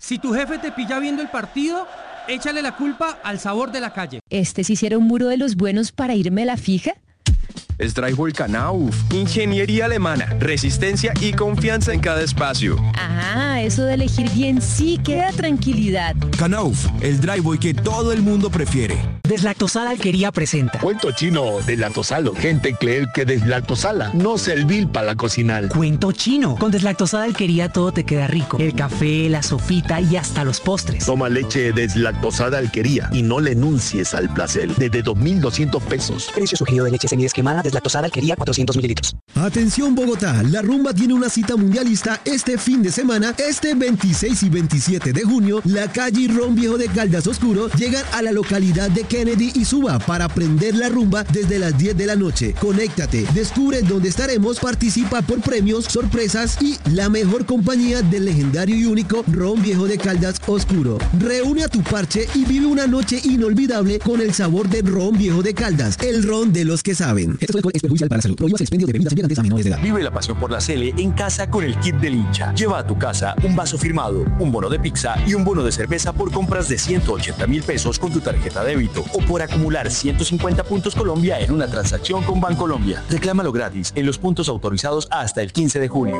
Si tu jefe te pilla viendo el partido, échale la culpa al sabor de la calle. ¿Sí hiciera un muro de los buenos para irme a la fija? Stryfol Knauf, ingeniería alemana, resistencia y confianza en cada espacio. Ah, eso de elegir bien sí que da tranquilidad. Knauf, el driveway que todo el mundo prefiere. Deslactosada Alquería presenta Cuento chino deslactosado. Gente cree que deslactosada no servir para cocinar. Cuento chino. Con Deslactosada Alquería todo te queda rico. El café, la sopita y hasta los postres. Toma leche deslactosada Alquería y no le enuncies al placer. Desde 2.200 pesos. Precio sugerido de leche semidesquemada Deslactosada Alquería 400 mililitros. Atención Bogotá, la rumba tiene una cita mundialista este fin de semana. Este 26 y 27 de junio, la calle y Ron Viejo de Caldas Oscuro llegan a la localidad de Kennedy y Suba para prender la rumba desde las 10 de la noche. Conéctate, descubre dónde estaremos, participa por premios, sorpresas y la mejor compañía del legendario y único Ron Viejo de Caldas Oscuro. Reúne a tu parche y vive una noche inolvidable con el sabor de Ron Viejo de Caldas, el ron de los que saben. Esto es perjudicial para la salud. Prohíbas el expendio de bebidas embriagantes a menores de edad. Vive la pasión por la Sele en casa con el kit del hincha. Lleva a tu casa un vaso firmado, un bono de pizza y un bono de cerveza por compras de 180.000 pesos con tu tarjeta de débito o por acumular 150 puntos Colombia en una transacción con Bancolombia. Reclámalo gratis en los puntos autorizados hasta el 15 de junio.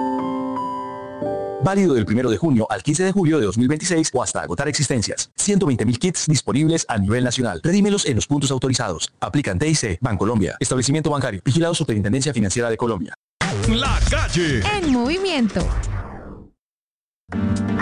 Válido del 1 de junio al 15 de julio de 2026 o hasta agotar existencias. 120.000 kits disponibles a nivel nacional. Redímelos en los puntos autorizados. Aplican TIC, Bancolombia. Establecimiento bancario. Vigilado Superintendencia Financiera de Colombia. La calle. En movimiento.